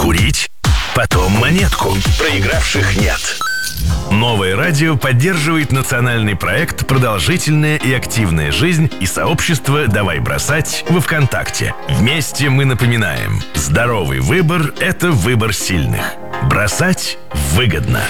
курить, потом монетку. Проигравших нет. Новое радио поддерживает национальный проект «Продолжительная и активная жизнь» и сообщество «Давай бросать» во ВКонтакте. Вместе мы напоминаем: здоровый выбор – это выбор сильных. Бросать выгодно.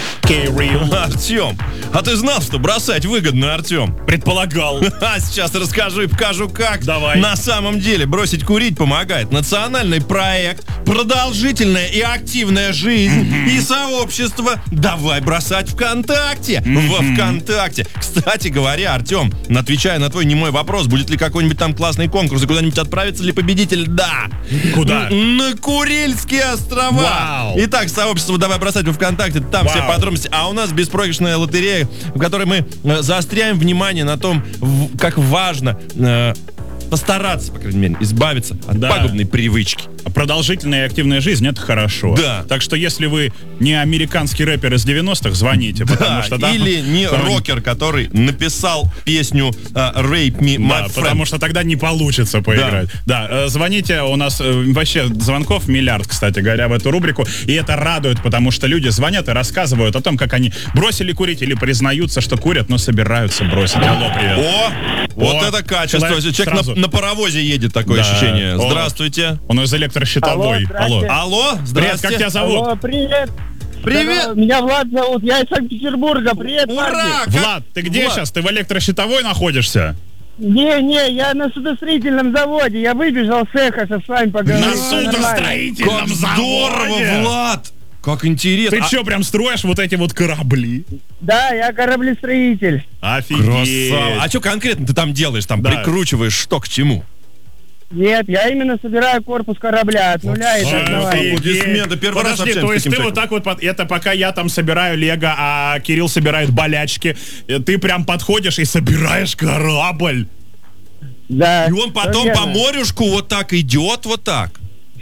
Артем, а ты знал, что бросать выгодно, Артем? Предполагал. А сейчас расскажу и покажу, как. Давай. На самом деле бросить курить помогает национальный проект «Продолжительная и активная жизнь» и сообщество «Давай бросать ВКонтакте». Во ВКонтакте. Кстати говоря, Артем, отвечая на твой немой вопрос, будет ли какой-нибудь там классный конкурс и куда-нибудь отправится ли победитель? Да. Куда? На Курильские острова. Вау. Итак, сообщество «Давай бросать» во ВКонтакте, там все подробности. А у нас беспроигрышная лотерея, в которой мы заостряем внимание на том, как важно постараться, по крайней мере, избавиться от пагубной привычки. Продолжительная и активная жизнь — это хорошо. Да. Так что если вы не американский рэпер из 90-х, звоните, потому что там... Или не рокер, который написал песню «Rape me, my friend». Потому что тогда не получится поиграть. Да, звоните, у нас вообще звонков миллиард, кстати говоря, в эту рубрику, и это радует, потому что люди звонят и рассказывают о том, как они бросили курить или признаются, что курят, но собираются бросить. Алло, привет. Вот это качество. Человек на паровозе едет, такое ощущение. Здравствуйте. Он из электрощитовой. Алло, Привет, здрасте. как тебя зовут? Алло, привет. Привет. Меня Влад зовут, я из Санкт-Петербурга. Привет, Ура! парни. Влад, ты где сейчас? Ты в электрощитовой находишься? Не, я на судостроительном заводе. Я выбежал с эхо, чтобы с вами поговорить. На Всё нормально. судостроительном Как заводе! здорово, Влад. Как интересно. Ты что, прям строишь вот эти вот корабли? Да, я кораблестроитель. Офигеть! Красава. А что конкретно ты там делаешь? Там Да. прикручиваешь что к чему? Нет, я именно собираю корпус корабля от нуля и до основания. Аплодисменты. Первый раз Подожди, общаемся то с есть таким ты вот так вот, это пока я там собираю лего, а Кирилл собирает болячки, ты прям подходишь и собираешь корабль? Да. И он потом всё по верно. морюшку вот так идет, вот так.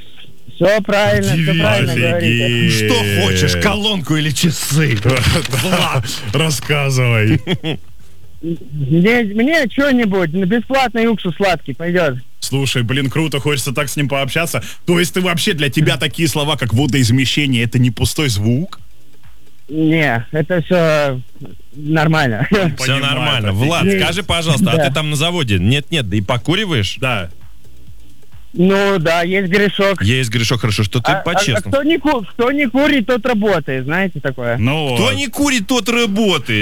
Все правильно, все правильно говорите. Офигеть. Что хочешь, колонку или часы? Влад, рассказывай. Мне что-нибудь, бесплатный уксус сладкий пойдет. Слушай, блин, круто, хочется так с ним пообщаться. То есть ты вообще, для тебя такие слова, как водоизмещение, это не пустой звук? Не, это все нормально. Все Понимаю, нормально. офигеть. Влад, скажи, пожалуйста, а Да. ты там на заводе нет, да и покуриваешь? Да. Ну да, есть грешок. Есть грешок, хорошо, что ты А по-честному. кто не курит, тот работает, знаете такое? Ну Кто вот. не курит, тот работает.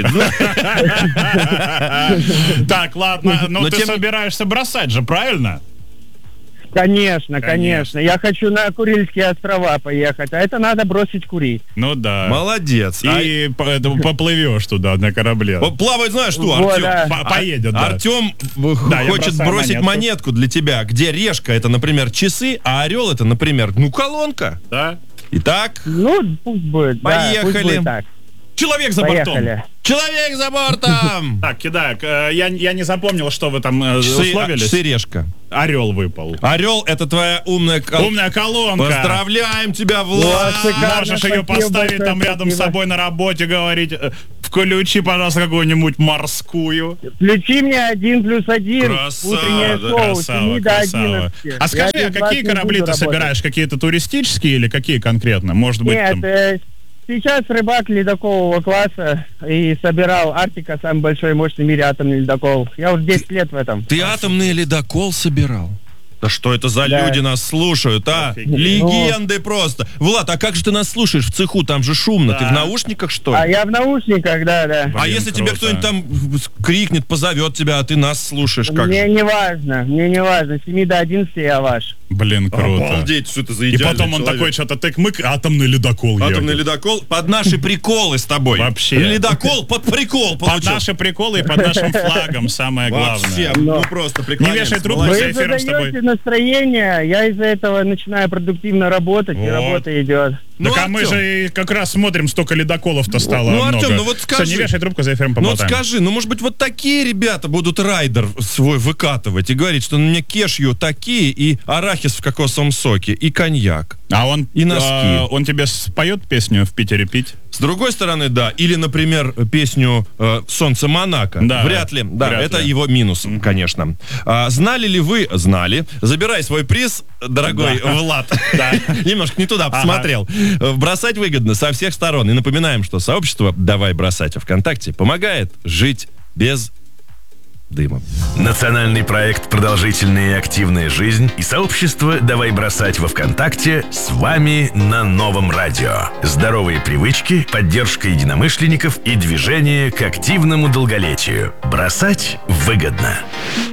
Так, ладно, но Но ты тем- собираешься бросать же, правильно? Конечно. Я хочу на Курильские острова поехать, а это надо бросить курить. Ну да. Молодец. И поплывешь туда на корабле. Плавать знаешь что, Вот, Артем? да. Поедет, да. Артем Да, я хочет бросаю бросить монетку для тебя, где решка это, например, часы, а орел это, например, колонка. Да? Итак, Ну, пусть будет. Да, пусть Поехали. будет так. Человек за бортом. Поехали. человек за бортом! Так, кидаю. Я не запомнил, что вы там условились. Часы решка. Орел выпал. Орел это твоя умная колонка. Умная колонка. Поздравляем тебя, Влад! Вот, шикарно. Можешь ее Спасибо поставить большое, там рядом с спасибо. собой на работе, говорить, включи, пожалуйста, какую-нибудь морскую. Включи мне 1+1. Красава, Утреннее да, шоу, с 7 до красава. 11. А скажи, Я а без какие вас не корабли буду ты собираешь? работать. Какие-то туристические или какие конкретно? Может быть, Нет, там... сейчас рыбак ледокового класса и собирал Арктика, самый большой и мощный в мире атомный ледокол. Я уже 10 лет в этом. Ты атомный ледокол собирал? Да что это за Да. люди нас слушают, а? Офигеть. Легенды просто. Влад, а как же ты нас слушаешь в цеху? Там же шумно. Да. Ты в наушниках, что ли? А я в наушниках, да. А Блин, если тебе круто. кто-нибудь там крикнет, позовет тебя, а ты нас слушаешь, как Мне же? не важно, с 7 до 11 я ваш. Блин, круто. Обалдеть, что это за И идеальный потом он человек. такой что-то тык-мык, атомный ледокол Атомный едет. ледокол под наши приколы с тобой. Вообще. Ледокол под прикол Под получил. наши приколы и под нашим флагом, самое Вообще, главное. ну просто преклоняемся. Не вешай трубку, Молодец. за Вы эфиром с тобой. задаете настроение, я из-за этого начинаю продуктивно работать, и Вот. работа идет. Ну, Так а мы Артем, же и как раз смотрим, столько ледоколов-то стало ну, много. Артем, ну вот Всё, скажи. не вешай трубку, за эфиром ну вот поболтаем. скажи, ну может быть вот такие ребята будут райдер свой выкатывать и говорить, что на меня кешью такие и орать арахис в кокосовом соке, и коньяк. А он, И носки. Он тебе споет песню «В Питере пить»? С другой стороны, да. Или, например, песню «Солнце Монако». Да, Вряд ли. Да, вряд это ли. его минус, конечно. Знали ли вы? Знали. Забирай свой приз, дорогой Влад. Немножко не туда посмотрел. Бросать выгодно со всех сторон. И напоминаем, что сообщество «Давай бросать» ВКонтакте помогает жить без дыма. Национальный проект «Продолжительная и активная жизнь» и сообщество «Давай бросать» во ВКонтакте с вами на новом радио. Здоровые привычки, поддержка единомышленников и движение к активному долголетию. Бросать выгодно.